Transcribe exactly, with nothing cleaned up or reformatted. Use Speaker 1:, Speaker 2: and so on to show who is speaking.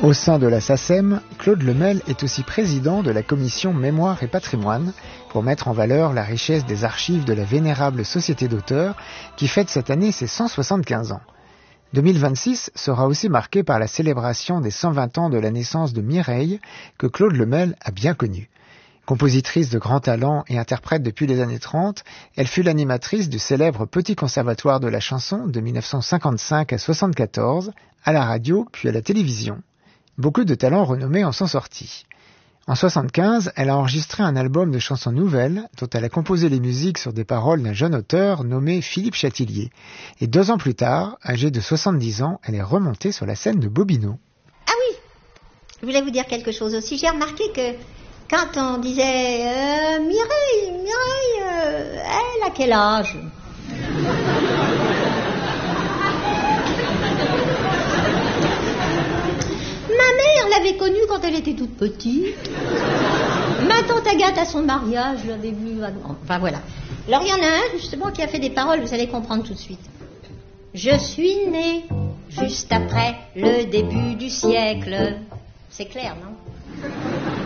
Speaker 1: Au sein de la SACEM, Claude Lemel est aussi président de la commission Mémoire et Patrimoine pour mettre en valeur la richesse des archives de la vénérable Société d'auteurs qui fête cette année ses cent soixante-quinze ans. deux mille vingt-six sera aussi marqué par la célébration des cent vingt ans de la naissance de Mireille que Claude Lemel a bien connue. Compositrice de grand talent et interprète depuis les années trente, elle fut l'animatrice du célèbre Petit Conservatoire de la chanson de mille neuf cent cinquante-cinq à soixante-quatorze, à la radio puis à la télévision. Beaucoup de talents renommés en sont sortis. En soixante-quinze, elle a enregistré un album de chansons nouvelles dont elle a composé les musiques sur des paroles d'un jeune auteur nommé Philippe Chatillier. Et deux ans plus tard, âgée de soixante-dix ans, elle est remontée sur la scène de Bobino.
Speaker 2: Ah oui, je voulais vous dire quelque chose aussi. J'ai remarqué que quand on disait euh, « Mireille, Mireille, euh, elle a quel âge ?» Ma mère l'avait connue quand elle était toute petite. Ma tante Agathe à son mariage, je l'avais vue. Enfin voilà. Alors il y en a un justement qui a fait des paroles, vous allez comprendre tout de suite. Je suis née juste après le début du siècle. C'est clair, non ?